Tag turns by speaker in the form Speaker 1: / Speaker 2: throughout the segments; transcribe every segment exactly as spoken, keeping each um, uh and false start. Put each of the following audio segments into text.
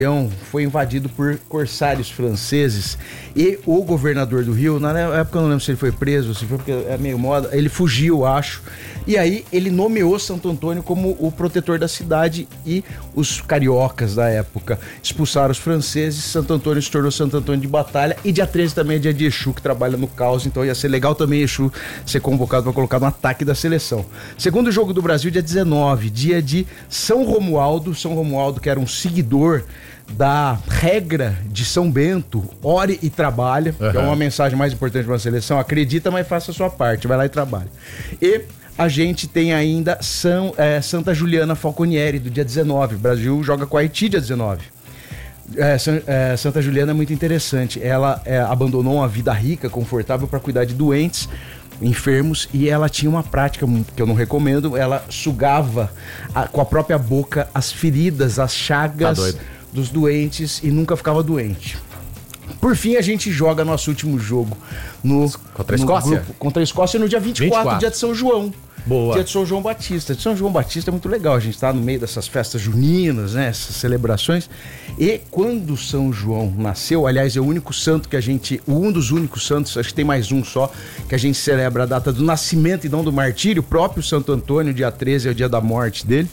Speaker 1: foi invadido por corsários franceses e o governador do Rio, na época eu não lembro se ele foi preso, se foi porque é meio moda, ele fugiu, acho, e aí ele nomeou Santo Antônio como o protetor da cidade e os cariocas da época expulsaram os franceses. Santo Antônio se tornou Santo Antônio de Batalha e dia treze também é dia de Exu, que trabalha no caos, então ia ser legal também Exu ser convocado para colocar no ataque da seleção. Segundo jogo do Brasil, dia dezenove, dia de São Romualdo, São Romualdo que era um seguidor da regra de São Bento, ore e trabalha, uhum. que é uma mensagem mais importante para a seleção, acredita, mas faça a sua parte, vai lá e trabalha. E a gente tem ainda São, é, Santa Juliana Falconieri, do dia dezenove, o Brasil joga com a Haiti dia dezenove. É, é, Santa Juliana é muito interessante, ela é, abandonou uma vida rica, confortável para cuidar de doentes, enfermos, e ela tinha uma prática que eu não recomendo, ela sugava a, com a própria boca as feridas, as chagas tá dos doentes e nunca ficava doente. Por fim, a gente joga nosso último jogo no,
Speaker 2: contra a Escócia?
Speaker 1: Grupo, contra a Escócia no dia vinte e quatro, vinte e quatro. Dia de São João.
Speaker 2: Boa.
Speaker 1: Dia de São João Batista. De São João Batista é muito legal, a gente tá no meio dessas festas juninas, né, essas celebrações. E quando São João nasceu, aliás, é o único santo que a gente, um dos únicos santos, acho que tem mais um só, que a gente celebra a data do nascimento e não do martírio, o próprio Santo Antônio, dia treze é o dia da morte dele.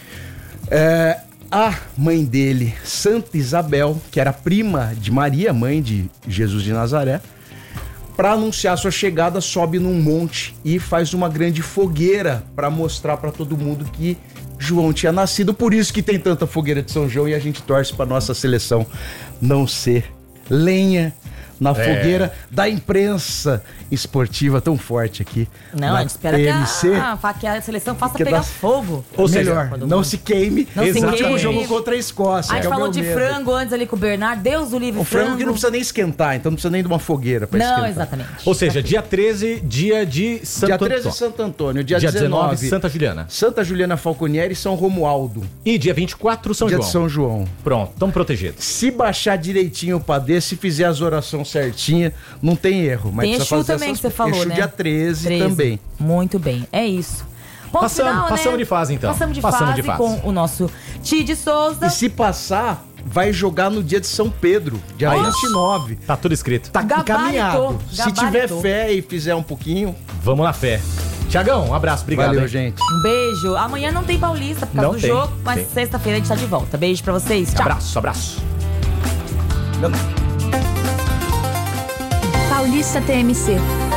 Speaker 1: É... A mãe dele, Santa Isabel, que era prima de Maria, mãe de Jesus de Nazaré, para anunciar sua chegada, sobe num monte e faz uma grande fogueira para mostrar para todo mundo que João tinha nascido. Por isso que tem tanta fogueira de São João e a gente torce para nossa seleção não ser lenha na é. fogueira da imprensa esportiva tão forte aqui.
Speaker 3: Não, a gente espera que a, que a seleção faça pegar dá... fogo.
Speaker 1: Ou melhor, não mundo. se queime.
Speaker 3: Não
Speaker 1: Exato.
Speaker 3: se queime.
Speaker 1: Jogo contra a Escócia.
Speaker 3: A gente
Speaker 1: é
Speaker 3: falou de
Speaker 1: medo.
Speaker 3: frango antes ali com o Bernardo. Deus do livre,
Speaker 1: o frango. frango que não precisa nem esquentar, então não precisa nem de uma fogueira pra
Speaker 3: não,
Speaker 1: esquentar.
Speaker 3: Não, exatamente.
Speaker 2: Ou seja, dia treze, dia de Santo Antônio.
Speaker 1: Dia treze, Santo Antônio. Dia,
Speaker 2: dia
Speaker 1: dezenove,
Speaker 2: dezenove, Santa Juliana.
Speaker 1: Santa Juliana Falconieri e São Romualdo.
Speaker 2: E dia vinte e quatro, São
Speaker 1: dia
Speaker 2: João.
Speaker 1: Dia de São João.
Speaker 2: Pronto, estamos protegidos.
Speaker 1: Se baixar direitinho o padê, se fizer as orações certinhas, não tem erro. Mas
Speaker 3: tem Exu também que você falou,
Speaker 1: Exu
Speaker 3: né?
Speaker 1: dia treze, treze também.
Speaker 3: Muito bem, é isso. Ponto
Speaker 2: passamos,
Speaker 3: final,
Speaker 2: passamos
Speaker 3: né?
Speaker 2: de fase, então.
Speaker 3: Passamos de,
Speaker 2: passamos
Speaker 3: fase,
Speaker 2: de fase
Speaker 3: com o nosso Tid Souza.
Speaker 1: E se passar, vai jogar no dia de São Pedro, dia Nossa. vinte e nove.
Speaker 2: Tá tudo escrito.
Speaker 1: Tá
Speaker 3: Gabaritou,
Speaker 1: encaminhado.
Speaker 3: gabaritou.
Speaker 1: Se tiver fé e fizer um pouquinho...
Speaker 2: Vamos na fé. Tiagão, um abraço, obrigado.
Speaker 1: Valeu,
Speaker 2: hein?
Speaker 1: gente.
Speaker 3: Um beijo. Amanhã não tem Paulista por causa
Speaker 2: não
Speaker 3: do
Speaker 2: tem,
Speaker 3: jogo, mas
Speaker 2: tem.
Speaker 3: sexta-feira a gente tá de volta. Beijo pra vocês. Tchau.
Speaker 2: Abraço, abraço.
Speaker 4: Paulista T M C.